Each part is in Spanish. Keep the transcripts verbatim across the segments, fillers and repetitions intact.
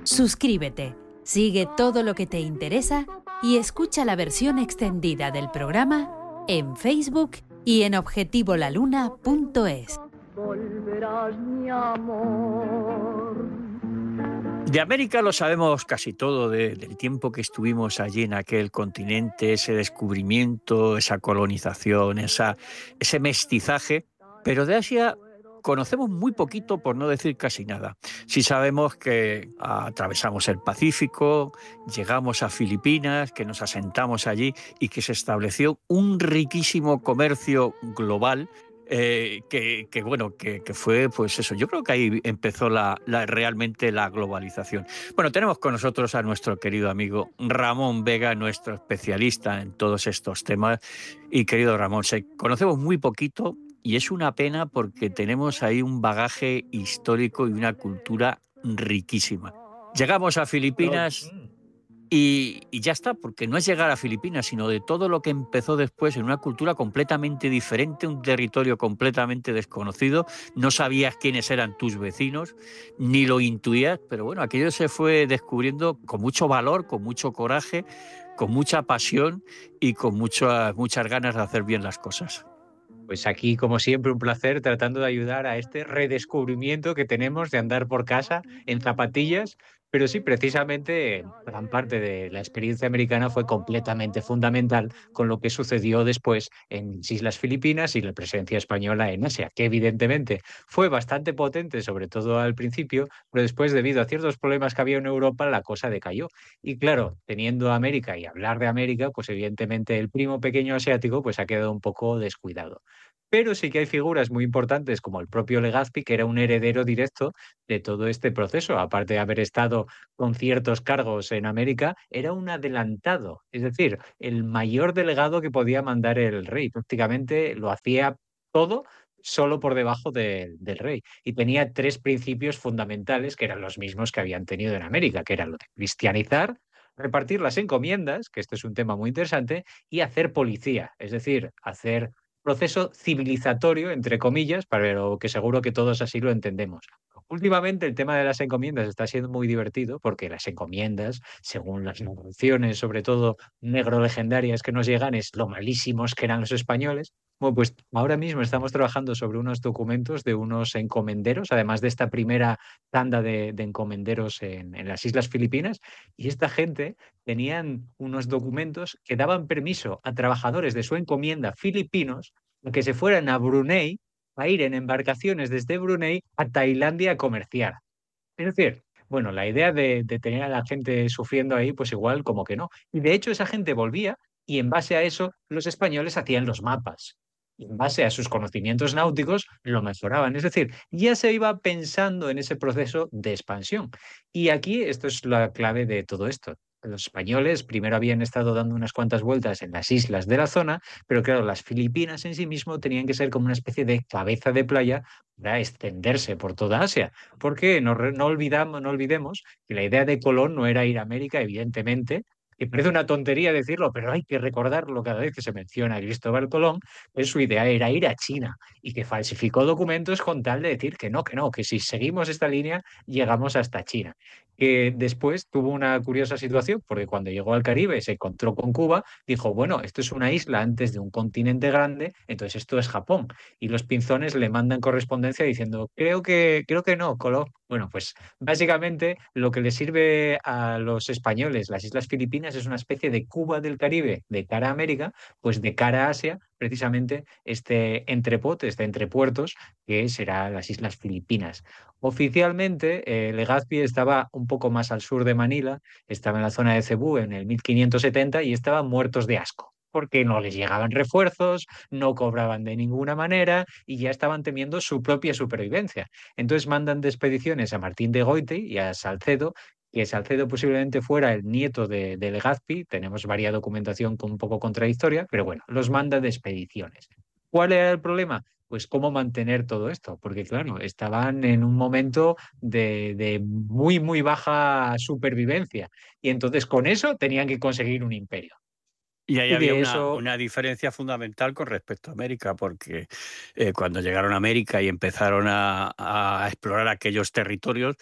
Suscríbete, sigue todo lo que te interesa y escucha la versión extendida del programa en Facebook y en objetivo la luna punto es. Volverás, mi amor. De América lo sabemos casi todo, de, del tiempo que estuvimos allí en aquel continente, ese descubrimiento, esa colonización, esa, ese mestizaje, pero de Asia conocemos muy poquito, por no decir casi nada. Sí sabemos que atravesamos el Pacífico, llegamos a Filipinas, que nos asentamos allí y que se estableció un riquísimo comercio global. Eh, que, que bueno, que, que fue pues eso, yo creo que ahí empezó la, la, realmente la globalización. Bueno, tenemos con nosotros a nuestro querido amigo Ramón Vega, nuestro especialista en todos estos temas. Y querido Ramón, se, conocemos muy poquito y es una pena porque tenemos ahí un bagaje histórico y una cultura riquísima. Llegamos a Filipinas... Y, y ya está, porque no es llegar a Filipinas, sino de todo lo que empezó después en una cultura completamente diferente, un territorio completamente desconocido. No sabías quiénes eran tus vecinos, ni lo intuías, pero bueno, aquello se fue descubriendo con mucho valor, con mucho coraje, con mucha pasión y con muchas, muchas ganas de hacer bien las cosas. Pues aquí, como siempre, un placer tratando de ayudar a este redescubrimiento que tenemos de andar por casa en zapatillas. Pero sí, precisamente gran parte de la experiencia americana fue completamente fundamental con lo que sucedió después en las Islas Filipinas y la presencia española en Asia, que evidentemente fue bastante potente, sobre todo al principio, pero después, debido a ciertos problemas que había en Europa, la cosa decayó. Y claro, teniendo América y hablar de América, pues evidentemente el primo pequeño asiático pues ha quedado un poco descuidado. Pero sí que hay figuras muy importantes como el propio Legazpi, que era un heredero directo de todo este proceso. Aparte de haber estado con ciertos cargos en América, era un adelantado, es decir, el mayor delegado que podía mandar el rey. Prácticamente lo hacía todo solo por debajo de, del rey. Y tenía tres principios fundamentales que eran los mismos que habían tenido en América, que eran lo de cristianizar, repartir las encomiendas, que este es un tema muy interesante, y hacer policía, es decir, hacer proceso civilizatorio, entre comillas, pero que seguro que todos así lo entendemos. Últimamente el tema de las encomiendas está siendo muy divertido porque las encomiendas, según las narraciones, sobre todo negro legendarias que nos llegan, es lo malísimos que eran los españoles. Bueno, pues ahora mismo estamos trabajando sobre unos documentos de unos encomenderos, además de esta primera tanda de, de encomenderos en, en las Islas Filipinas, y esta gente tenían unos documentos que daban permiso a trabajadores de su encomienda filipinos a que se fueran a Brunei a ir en embarcaciones desde Brunei a Tailandia a comerciar. Es decir, bueno, la idea de, de tener a la gente sufriendo ahí, pues igual como que no. Y de hecho esa gente volvía y en base a eso los españoles hacían los mapas. Y en base a sus conocimientos náuticos lo mejoraban. Es decir, ya se iba pensando en ese proceso de expansión. Y aquí esto es la clave de todo esto. Los españoles primero habían estado dando unas cuantas vueltas en las islas de la zona, pero claro, las Filipinas en sí mismo tenían que ser como una especie de cabeza de playa para extenderse por toda Asia. Porque no, no, olvidamos, no olvidemos que la idea de Colón no era ir a América, evidentemente, y parece una tontería decirlo, pero hay que recordarlo cada vez que se menciona a Cristóbal Colón, que su idea era ir a China y que falsificó documentos con tal de decir que no, que no, que si seguimos esta línea llegamos hasta China. Que después tuvo una curiosa situación, porque cuando llegó al Caribe se encontró con Cuba, dijo, bueno, esto es una isla antes de un continente grande, entonces esto es Japón. Y los pinzones le mandan correspondencia diciendo, creo que, creo que no, Colón. Bueno, pues básicamente lo que le sirve a los españoles, las Islas Filipinas, es una especie de Cuba del Caribe de cara a América, pues de cara a Asia, precisamente este entrepot, este entrepuertos, que será las Islas Filipinas. Oficialmente, eh, Legazpi estaba un poco más al sur de Manila, estaba en la zona de Cebú en el mil quinientos setenta y estaban muertos de asco, porque no les llegaban refuerzos, no cobraban de ninguna manera y ya estaban temiendo su propia supervivencia. Entonces mandan de expediciones a Martín de Goiti y a Salcedo, que Salcedo posiblemente fuera el nieto de, de Legazpi, tenemos varias documentación con un poco contradictoria, pero bueno, los manda de expediciones. ¿Cuál era el problema? Pues cómo mantener todo esto, porque claro, estaban en un momento de, de muy, muy baja supervivencia y entonces con eso tenían que conseguir un imperio. Y ahí Y había de una, eso, una diferencia fundamental con respecto a América, porque eh, cuando llegaron a América y empezaron a, a explorar aquellos territorios,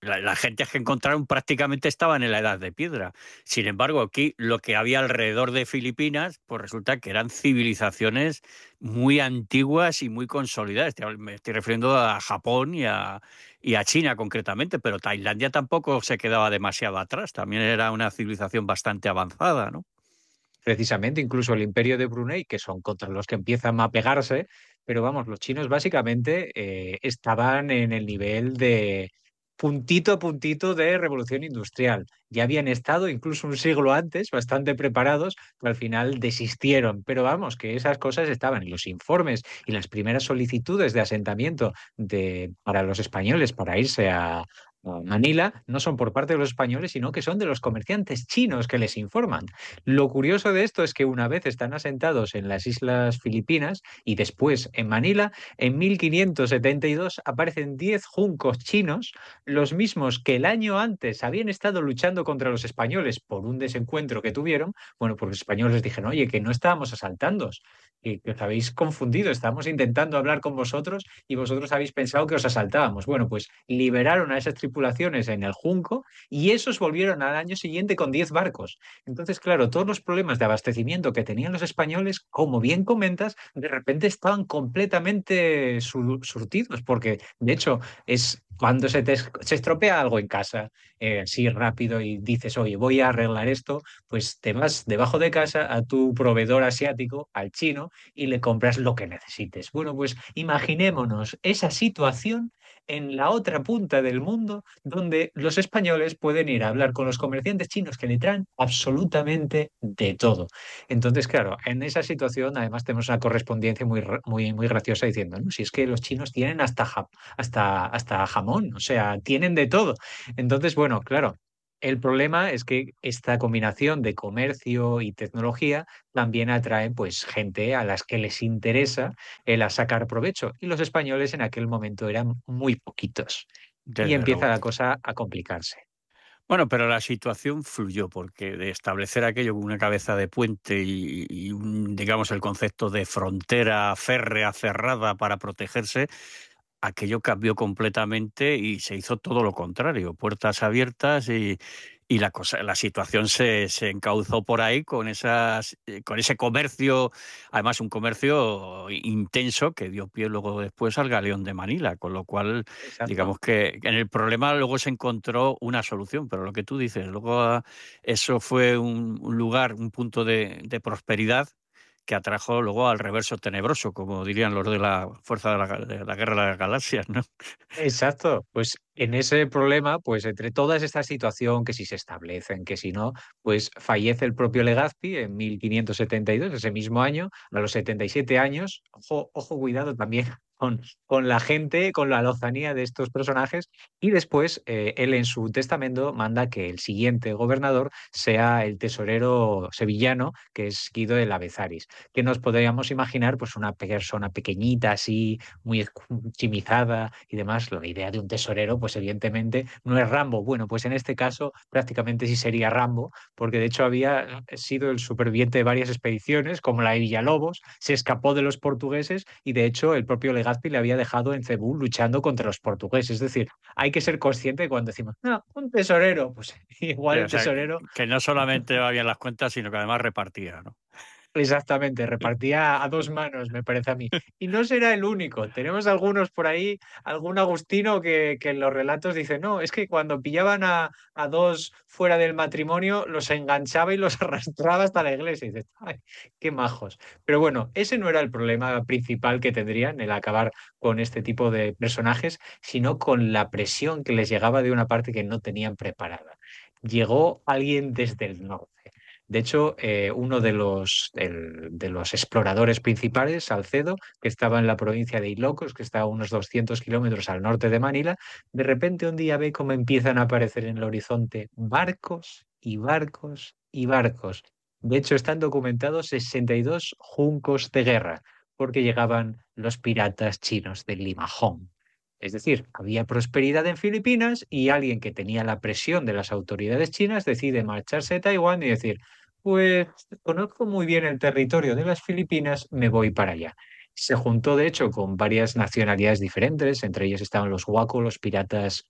La, la gente que encontraron prácticamente estaban en la edad de piedra. Sin embargo, aquí lo que había alrededor de Filipinas, pues resulta que eran civilizaciones muy antiguas y muy consolidadas. Me estoy refiriendo a Japón y a, y a China concretamente, pero Tailandia tampoco se quedaba demasiado atrás. También era una civilización bastante avanzada, ¿no? Precisamente, incluso el imperio de Brunei, que son contra los que empiezan a pegarse, pero vamos, los chinos básicamente eh, estaban en el nivel de puntito a puntito de revolución industrial. Ya habían estado incluso un siglo antes bastante preparados, pero al final desistieron. Pero vamos, que esas cosas estaban en los informes y las primeras solicitudes de asentamiento de, para los españoles para irse a, a Manila no son por parte de los españoles, sino que son de los comerciantes chinos que les informan. Lo curioso de esto es que una vez están asentados en las islas Filipinas y después en Manila, en mil quinientos setenta y dos aparecen diez juncos chinos, los mismos que el año antes habían estado luchando contra los españoles por un desencuentro que tuvieron. Bueno, porque los españoles dijeron, oye, que no estábamos asaltándoos, que, que os habéis confundido, estábamos intentando hablar con vosotros y vosotros habéis pensado que os asaltábamos. Bueno, pues liberaron a esas tripulaciones en el Junco y esos volvieron al año siguiente con diez barcos. Entonces, claro, todos los problemas de abastecimiento que tenían los españoles, como bien comentas, de repente estaban completamente sur- surtidos, porque de hecho es cuando se te es- se estropea algo en casa, eh, así rápido y dices, oye, voy a arreglar esto, pues te vas debajo de casa a tu proveedor asiático, al chino, y le compras lo que necesites. Bueno, pues imaginémonos esa situación en la otra punta del mundo donde los españoles pueden ir a hablar con los comerciantes chinos que le traen absolutamente de todo. Entonces, claro, en esa situación además tenemos una correspondencia muy, ra- muy, muy graciosa diciendo, no, si es que los chinos tienen hasta, ja- hasta, hasta jamón, o sea, tienen de todo. Entonces, bueno, claro. El problema es que esta combinación de comercio y tecnología también atrae pues gente a las que les interesa el a sacar provecho. Y los españoles en aquel momento eran muy poquitos. Y Desde empieza luego. la cosa a complicarse. Bueno, pero la situación fluyó porque de establecer aquello con una cabeza de puente y, y un, digamos, el concepto de frontera férrea cerrada para protegerse, aquello cambió completamente y se hizo todo lo contrario, puertas abiertas y, y la cosa, la situación se, se encauzó por ahí con esas, eh, con ese comercio, además un comercio intenso que dio pie luego después al galeón de Manila, con lo cual, Exacto. digamos que en el problema luego se encontró una solución, pero lo que tú dices, luego ah, eso fue un, un lugar, un punto de, de prosperidad que atrajo luego al reverso tenebroso, como dirían los de la Fuerza de la, de la Guerra de las Galaxias, ¿no? Exacto, pues en ese problema, pues entre todas esta situación, que si se establecen, que si no, pues fallece el propio Legazpi en mil quinientos setenta y dos, ese mismo año, a los setenta y siete años. Ojo, ojo, cuidado también con, con la gente, con la lozanía de estos personajes, y después eh, él en su testamento manda que el siguiente gobernador sea el tesorero sevillano, que es Guido de Labezaris, que nos podríamos imaginar pues una persona pequeñita así muy escuchimizada y demás. La idea de un tesorero, pues evidentemente no es Rambo. Bueno, pues en este caso prácticamente sí sería Rambo, porque de hecho había sido el superviviente de varias expediciones, como la de Villalobos, se escapó de los portugueses y de hecho el propio Legazpi le había dejado en Cebú luchando contra los portugueses. Es decir, hay que ser consciente cuando decimos, no, un tesorero, pues Sí, igual o el sea, que, tesorero. que no solamente va bien las cuentas, sino que además repartía, ¿no? Exactamente, repartía a dos manos, me parece a mí. Y no será el único. Tenemos algunos por ahí, algún agustino que, que en los relatos dice, no, es que cuando pillaban a, a dos fuera del matrimonio, los enganchaba y los arrastraba hasta la iglesia. Y dices, ay, qué majos. Pero bueno, ese no era el problema principal que tendrían, el acabar con este tipo de personajes, sino con la presión que les llegaba de una parte que no tenían preparada. Llegó alguien desde el norte. De hecho, eh, uno de los, el- de los exploradores principales, Salcedo, que estaba en la provincia de Ilocos, que está a unos doscientos kilómetros al norte de Manila, de repente un día ve cómo empiezan a aparecer en el horizonte barcos y barcos y barcos. De hecho, están documentados sesenta y dos juncos de guerra, porque llegaban los piratas chinos del Limajón. Es decir, había prosperidad en Filipinas y alguien que tenía la presión de las autoridades chinas decide marcharse de Taiwán y decir, pues conozco muy bien el territorio de las Filipinas, me voy para allá. Se juntó, de hecho, con varias nacionalidades diferentes, entre ellas estaban los Waco, los piratas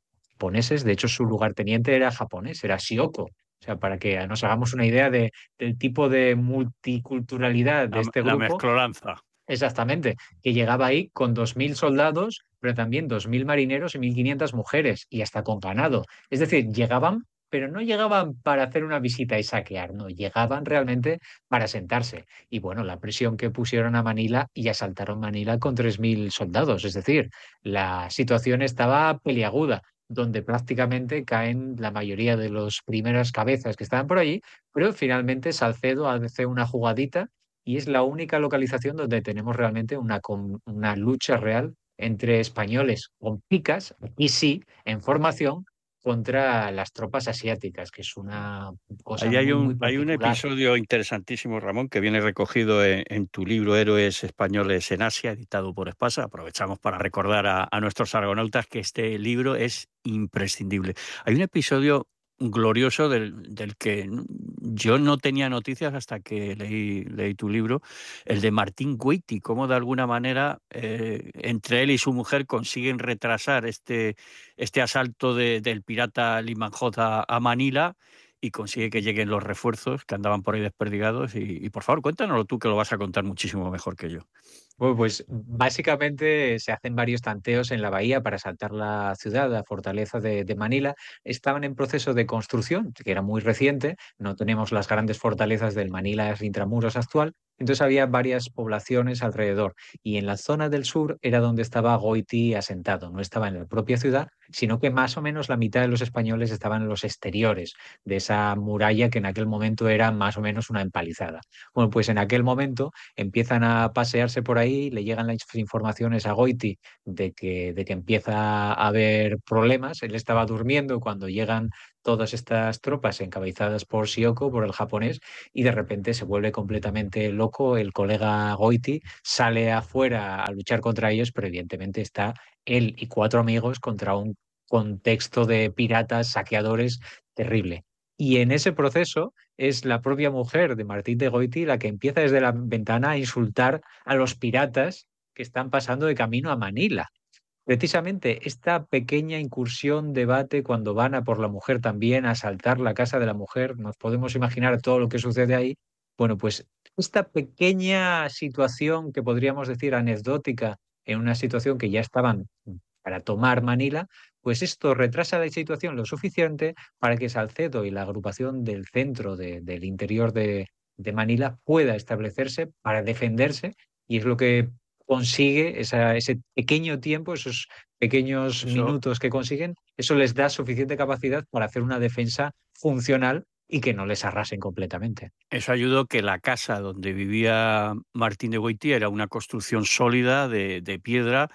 japoneses. De hecho, su lugarteniente era japonés, era Shioko. O sea, para que nos hagamos una idea de, del tipo de multiculturalidad de La, este la grupo. mezclolanza. Exactamente, que llegaba ahí con dos mil soldados, pero también dos mil marineros y mil quinientas mujeres, y hasta con ganado. Es decir, llegaban, pero no llegaban para hacer una visita y saquear, no, llegaban realmente para sentarse. Y bueno, la presión que pusieron a Manila y asaltaron Manila con tres mil soldados, es decir, la situación estaba peliaguda, donde prácticamente caen la mayoría de los primeras cabezas que estaban por allí, pero finalmente Salcedo hace una jugadita y es la única localización donde tenemos realmente una, con- una lucha real entre españoles con picas, aquí sí, en formación, contra las tropas asiáticas, que es una cosa Ahí hay muy, muy un, hay un particular. episodio interesantísimo, Ramón, que viene recogido en, en tu libro Héroes Españoles en Asia, editado por Espasa. Aprovechamos para recordar a, a nuestros argonautas que este libro es imprescindible. Hay un episodio glorioso del, del que yo no tenía noticias hasta que leí, leí tu libro, el de Martín Güeiti, cómo de alguna manera eh, entre él y su mujer consiguen retrasar este, este asalto de- del pirata Liman a, a Manila y consigue que lleguen los refuerzos que andaban por ahí desperdigados. Y, y por favor, cuéntanoslo tú, que lo vas a contar muchísimo mejor que yo. Bueno, pues básicamente se hacen varios tanteos en la bahía para asaltar la ciudad, la fortaleza de, de Manila. Estaban en proceso de construcción, que era muy reciente, no tenemos las grandes fortalezas del Manila Intramuros actual, entonces había varias poblaciones alrededor. Y en la zona del sur era donde estaba Goiti asentado, no estaba en la propia ciudad, sino que más o menos la mitad de los españoles estaban en los exteriores de esa muralla que en aquel momento era más o menos una empalizada. Bueno, pues en aquel momento empiezan a pasearse por ahí, le llegan las informaciones a Goiti de que, de que empieza a haber problemas. Él estaba durmiendo cuando llegan todas estas tropas encabezadas por Sioko, por el japonés, y de repente se vuelve completamente loco. El colega Goiti sale afuera a luchar contra ellos, pero evidentemente está él y cuatro amigos contra un contexto de piratas, saqueadores terrible. Y en ese proceso es la propia mujer de Martín de Goiti la que empieza desde la ventana a insultar a los piratas que están pasando de camino a Manila. Precisamente esta pequeña incursión, debate, cuando van a por la mujer también, a asaltar la casa de la mujer, nos podemos imaginar todo lo que sucede ahí. Bueno, pues esta pequeña situación que podríamos decir anecdótica en una situación que ya estaban para tomar Manila, pues esto retrasa la situación lo suficiente para que Salcedo y la agrupación del centro de- del interior de, de Manila pueda establecerse para defenderse y es lo que consigue esa- ese pequeño tiempo, esos pequeños Eso, minutos que consiguen, eso les da suficiente capacidad para hacer una defensa funcional y que no les arrasen completamente. eso ayudó que la casa donde vivía Martín de Goiti era una construcción sólida de, de piedra,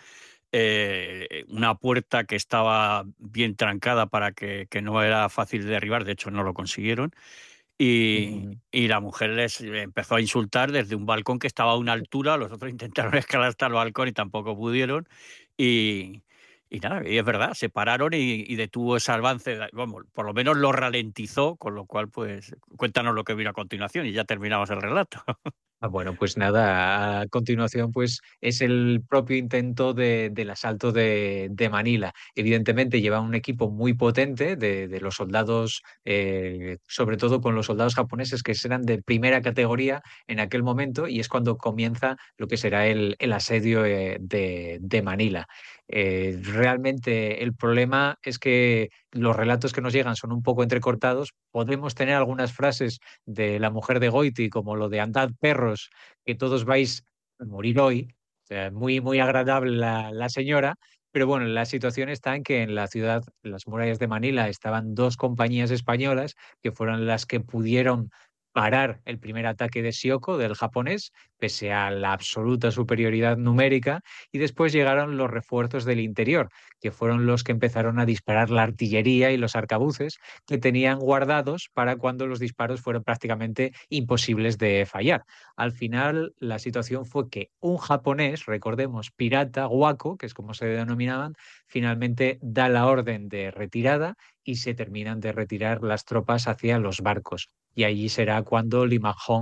eh, una puerta que estaba bien trancada para que, que no era fácil de derribar, de hecho no lo consiguieron. Y, Ujú. y la mujer les empezó a insultar desde un balcón que estaba a una altura, los otros intentaron escalar hasta el balcón y tampoco pudieron. Y, y nada, y es verdad, se pararon y, y detuvo ese avance, vamos, por lo menos lo ralentizó, con lo cual, pues, cuéntanos lo que vino a continuación y ya terminamos el relato. Ah, bueno, pues nada, a continuación pues es el propio intento de- del asalto de, de Manila. Evidentemente lleva un equipo muy potente de, de los soldados, eh, sobre todo con los soldados japoneses que serán de primera categoría en aquel momento y es cuando comienza lo que será el, el asedio eh, de, de Manila. Eh, realmente el problema es que los relatos que nos llegan son un poco entrecortados. Podemos tener algunas frases de la mujer de Goiti, como lo de andad perros, que todos vais a morir hoy. O sea, muy, muy agradable la, la señora. Pero bueno, la situación está en que en la ciudad, en las murallas de Manila, estaban dos compañías españolas que fueron las que pudieron parar el primer ataque de Sioko, del japonés, pese a la absoluta superioridad numérica, y después llegaron los refuerzos del interior, que fueron los que empezaron a disparar la artillería y los arcabuces, que tenían guardados para cuando los disparos fueron prácticamente imposibles de fallar. Al final, la situación fue que un japonés, recordemos, pirata, guaco, que es como se denominaban, finalmente da la orden de retirada y se terminan de retirar las tropas hacia los barcos. Y allí será cuando Limahong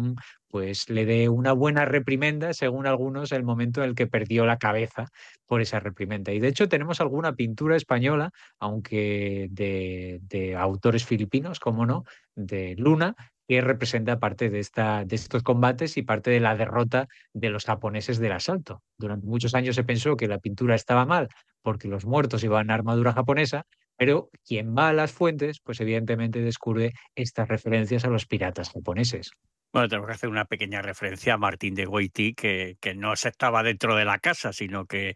pues le dé una buena reprimenda, según algunos, el momento en el que perdió la cabeza por esa reprimenda. Y de hecho tenemos alguna pintura española, aunque de, de autores filipinos, como no, de Luna, que representa parte de, esta, de estos combates y parte de la derrota de los japoneses del asalto. Durante muchos años se pensó que la pintura estaba mal porque los muertos iban en armadura japonesa, pero quien va a las fuentes, pues evidentemente descubre estas referencias a los piratas japoneses. Bueno, tenemos que hacer una pequeña referencia a Martín de Goiti, que, que no se estaba dentro de la casa, sino que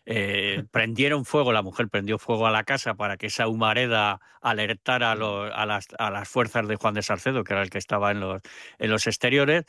eh, prendieron fuego, la mujer prendió fuego a la casa para que esa humareda alertara a, los- a las, a las fuerzas de Juan de Salcedo, que era el que estaba en los, en los exteriores.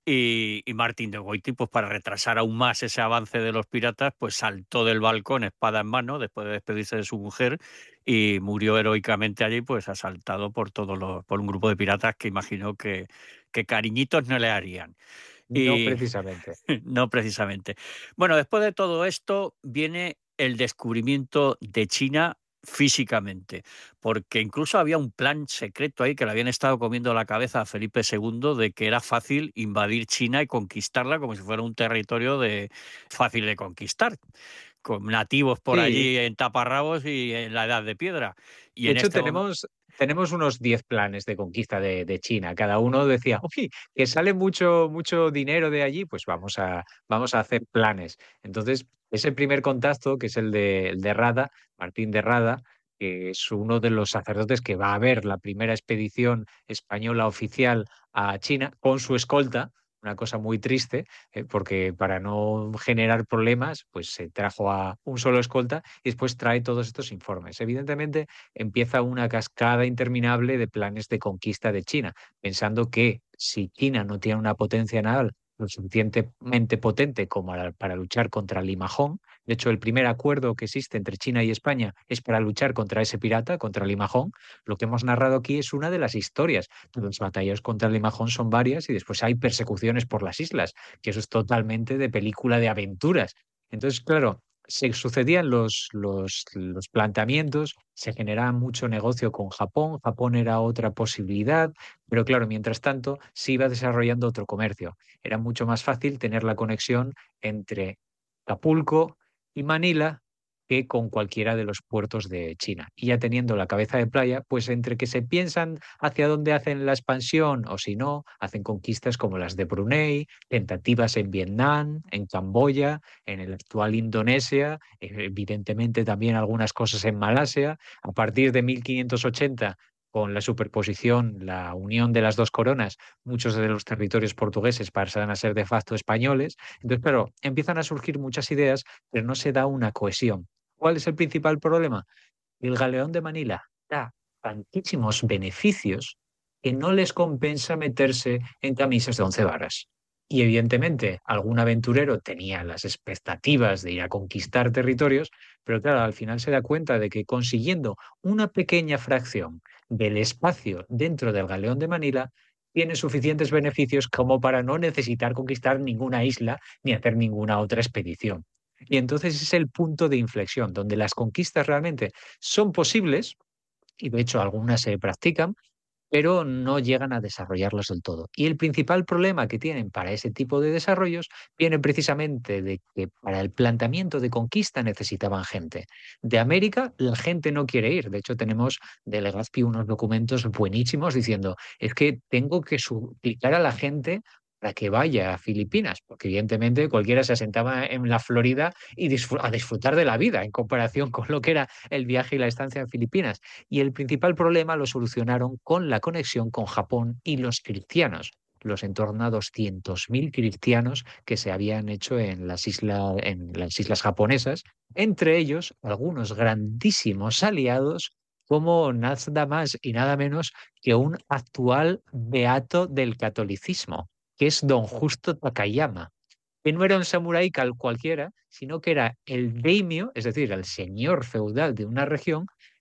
Y, y Martín de Goiti, pues para retrasar aún más ese avance de los piratas, pues saltó del balcón espada en mano después de despedirse de su mujer y murió heroicamente allí, pues asaltado por todos los, por un grupo de piratas que imaginó que, que cariñitos no le harían. No Y precisamente. no precisamente. Bueno, después de todo esto viene el descubrimiento de China físicamente, porque incluso había un plan secreto ahí que le habían estado comiendo la cabeza a Felipe segundo de que era fácil invadir China y conquistarla como si fuera un territorio de fácil de conquistar, con nativos por Sí, allí en taparrabos y en la Edad de Piedra. Y de en hecho, este momento, tenemos, tenemos unos diez planes de conquista de, de China. Cada uno decía, oye, que sale mucho, mucho dinero de allí, pues vamos a, vamos a hacer planes. Entonces, ese primer contacto, que es el de, el de Rada, Martín de Rada, que es uno de los sacerdotes que va a ver la primera expedición española oficial a China con su escolta, una cosa muy triste, eh, porque para no generar problemas, pues se trajo a un solo escolta y después trae todos estos informes. Evidentemente, empieza una cascada interminable de planes de conquista de China, pensando que si China no tiene una potencia naval lo suficientemente potente como para, para luchar contra Limajón, de hecho el primer acuerdo que existe entre China y España es para luchar contra ese pirata, contra Limajón, lo que hemos narrado aquí es una de las historias. Los batallas contra Limajón son varias y después hay persecuciones por las islas, que eso es totalmente de película de aventuras. Entonces, claro, se sucedían los, los, los planteamientos, se generaba mucho negocio con Japón, Japón era otra posibilidad, pero claro, mientras tanto se iba desarrollando otro comercio. Era mucho más fácil tener la conexión entre Acapulco y Manila que con cualquiera de los puertos de China. Y ya teniendo la cabeza de playa, pues entre que se piensan hacia dónde hacen la expansión o si no, hacen conquistas como las de Brunei, tentativas en Vietnam, en Camboya, en el actual Indonesia, eh, evidentemente también algunas cosas en Malasia. A partir de mil quinientos ochenta, con la superposición, la unión de las dos coronas, muchos de los territorios portugueses pasan a ser de facto españoles. Entonces, claro, empiezan a surgir muchas ideas, pero no se da una cohesión. ¿Cuál es el principal problema? El galeón de Manila da tantísimos beneficios que no les compensa meterse en camisas de once varas. Y evidentemente, algún aventurero tenía las expectativas de ir a conquistar territorios, pero claro, al final se da cuenta de que consiguiendo una pequeña fracción del espacio dentro del galeón de Manila, tiene suficientes beneficios como para no necesitar conquistar ninguna isla ni hacer ninguna otra expedición. Y entonces es el punto de inflexión, donde las conquistas realmente son posibles, y de hecho algunas se practican, pero no llegan a desarrollarlas del todo. Y el principal problema que tienen para ese tipo de desarrollos viene precisamente de que para el planteamiento de conquista necesitaban gente. De América la gente no quiere ir. De hecho, tenemos de Legazpi unos documentos buenísimos diciendo, es que tengo que suplicar a la gente para que vaya a Filipinas, porque evidentemente cualquiera se asentaba en la Florida y disfr- a disfrutar de la vida en comparación con lo que era el viaje y la estancia en Filipinas. Y el principal problema lo solucionaron con la conexión con Japón y los cristianos, los en torno a doscientos mil cristianos que se habían hecho en las, isla, en las islas japonesas, entre ellos algunos grandísimos aliados como nada más y nada menos que un actual beato del catolicismo, que es don Justo Takayama, que no era un samurái cal cualquiera, sino que era el daimyo, es decir, el señor feudal de una región,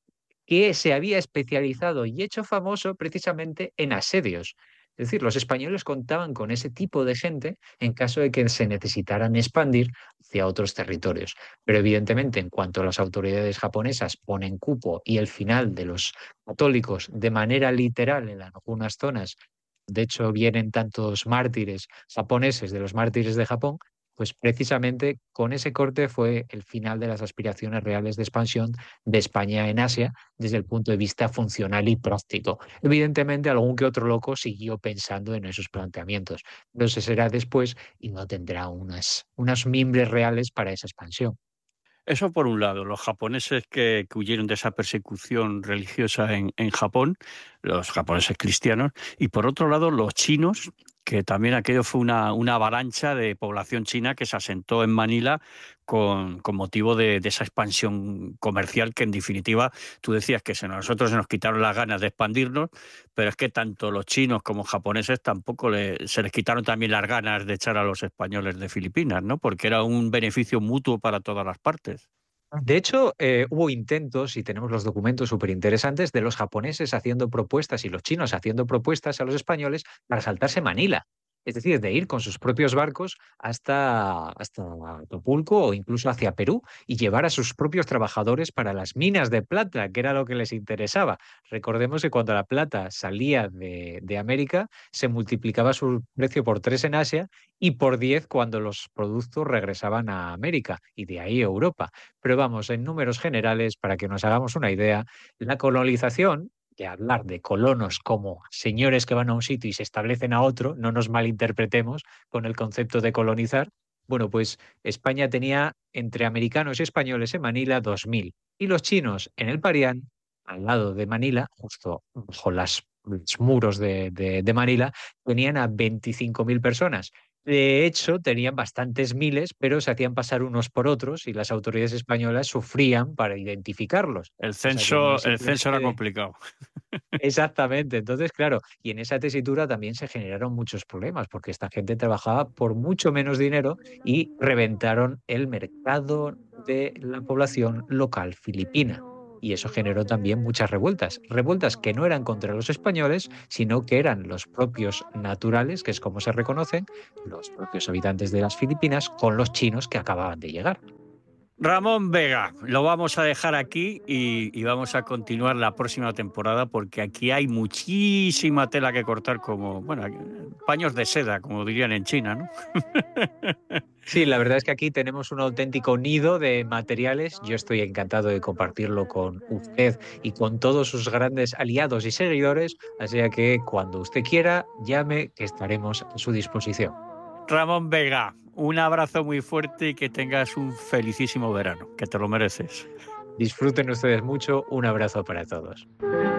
que se había especializado y hecho famoso precisamente en asedios. Es decir, los españoles contaban con ese tipo de gente en caso de que se necesitaran expandir hacia otros territorios. Pero evidentemente, en cuanto las autoridades japonesas ponen cupo y el final de los católicos de manera literal en algunas zonas de hecho vienen tantos mártires japoneses de los mártires de Japón, pues precisamente con ese corte fue el final de las aspiraciones reales de expansión de España en Asia desde el punto de vista funcional y práctico. Evidentemente, algún que otro loco siguió pensando en esos planteamientos, pero se será después y no tendrá unas, unas mimbres reales para esa expansión. Eso por un lado, los japoneses que, que huyeron de esa persecución religiosa en, en Japón, los japoneses cristianos, y por otro lado los chinos, que también aquello fue una, una avalancha de población china que se asentó en Manila con, con motivo de, de esa expansión comercial que en definitiva tú decías que se, nosotros se nos quitaron las ganas de expandirnos, pero es que tanto los chinos como japoneses tampoco le, se les quitaron también las ganas de echar a los españoles de Filipinas, ¿no? Porque era un beneficio mutuo para todas las partes. De hecho, eh, hubo intentos, y tenemos los documentos súper interesantes, de los japoneses haciendo propuestas y los chinos haciendo propuestas a los españoles para saltarse Manila. Es decir, de ir con sus propios barcos hasta, hasta Acapulco o incluso hacia Perú y llevar a sus propios trabajadores para las minas de plata, que era lo que les interesaba. Recordemos que cuando la plata salía de, de América, se multiplicaba su precio por tres en Asia y por diez cuando los productos regresaban a América y de ahí a Europa. Pero vamos, en números generales, para que nos hagamos una idea, la colonización, que hablar de colonos como señores que van a un sitio y se establecen a otro, no nos malinterpretemos con el concepto de colonizar, bueno, pues España tenía entre americanos y españoles en Manila dos mil y los chinos en el Parián, al lado de Manila, justo bajo las, los muros de, de, de Manila, tenían a veinticinco mil personas. De hecho, tenían bastantes miles, pero se hacían pasar unos por otros y las autoridades españolas sufrían para identificarlos. El O sea que en una censo, el censo situación era de... complicado. Exactamente. Entonces, claro, y en esa tesitura también se generaron muchos problemas, porque esta gente trabajaba por mucho menos dinero y reventaron el mercado de la población local filipina. Y eso generó también muchas revueltas. Revueltas que no eran contra los españoles, sino que eran los propios naturales, que es como se reconocen, los propios habitantes de las Filipinas, con los chinos que acababan de llegar. Ramón Vega, lo vamos a dejar aquí y, y vamos a continuar la próxima temporada porque aquí hay muchísima tela que cortar como, bueno, paños de seda, como dirían en China, ¿no? Sí, la verdad es que aquí tenemos un auténtico nido de materiales. Yo estoy encantado de compartirlo con usted y con todos sus grandes aliados y seguidores. Así que cuando usted quiera, llame, que estaremos a su disposición. Ramón Vega, un abrazo muy fuerte y que tengas un felicísimo verano, que te lo mereces. Disfruten ustedes mucho. Un abrazo para todos.